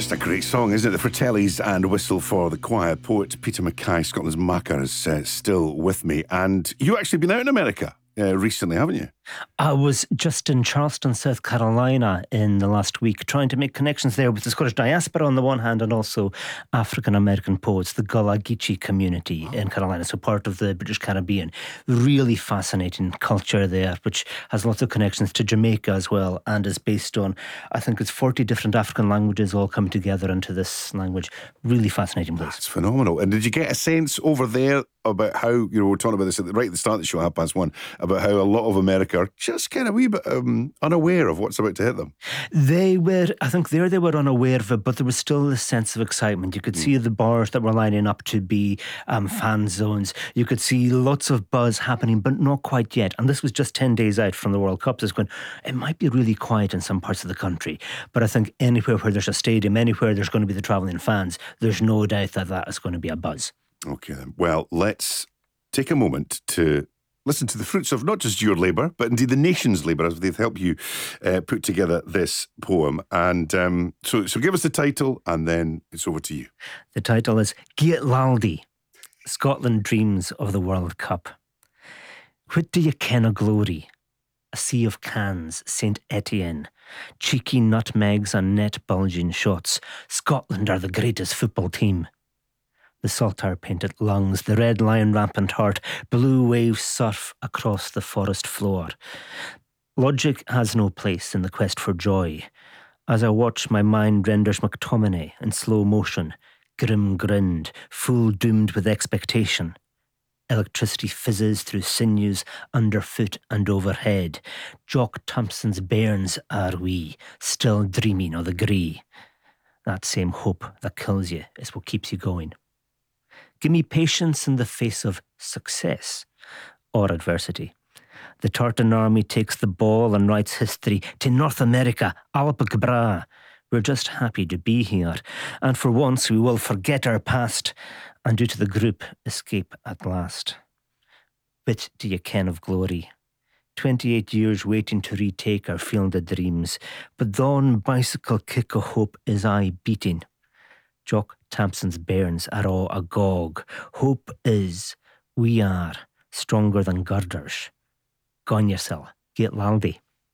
Just a great song, isn't it? The Fratellis and Whistle for the Choir. Poet Peter Mackay, Scotland's Macca, is still with me. And you actually been out in America recently, haven't you? I was just in Charleston, South Carolina in the last week, trying to make connections there with the Scottish diaspora on the one hand and also African-American poets, the Gullah Geechee community in Carolina, so part of the British Caribbean. Really fascinating culture there, which has lots of connections to Jamaica as well, and is based on, I think it's 40 different African languages all come together into this language. Really fascinating place. It's phenomenal. And did you get a sense over there about how, you know, we're talking about this right at the start of the show, 1:30, about how a lot of America are just kind of a wee bit unaware of what's about to hit them? They were, I think they were unaware of it, but there was still a sense of excitement. You could see the bars that were lining up to be fan zones. You could see lots of buzz happening, but not quite yet. And this was just 10 days out from the World Cup. So it's going, it might be really quiet in some parts of the country. But I think anywhere where there's a stadium, anywhere there's going to be the travelling fans, there's no doubt that that is going to be a buzz. Okay then. Well, let's take a moment to listen to the fruits of not just your labour, but indeed the nation's labour as they've helped you put together this poem. And so give us the title and then it's over to you. The title is Giat Laldi, Scotland Dreams of the World Cup. What do you ken o' glory? A sea of cans, St. Etienne, cheeky nutmegs and net bulging shots. Scotland are the greatest football team. The saltire-painted lungs, the red lion rampant heart, blue waves surf across the forest floor. Logic has no place in the quest for joy. As I watch, my mind renders McTominay in slow motion, grim-grinned, full doomed with expectation. Electricity fizzes through sinews, underfoot and overhead. Jock Thompson's bairns are we, still dreaming o' the grey. That same hope that kills you is what keeps you going. Give me patience in the face of success or adversity. The Tartan army takes the ball and writes history to North America, Alpa Bra. We're just happy to be here, and for once we will forget our past and due to the group escape at last. Bit do you ken of glory? 28 years waiting to retake our field of dreams, but dawn bicycle kick o' hope is aye beating. Jock Thompson's bairns are all agog. Hope is, we are, stronger than girders. Gone yoursel, Giat Laldi.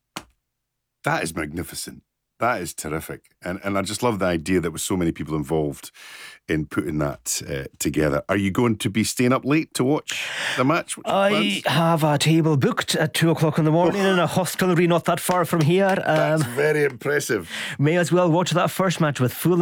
That is magnificent. That is terrific. And I just love the idea that with so many people involved in putting that together. Are you going to be staying up late to watch the match? I have a table booked at 2 o'clock in the morning in a hostelry not that far from here. That's very impressive. May as well watch that first match with full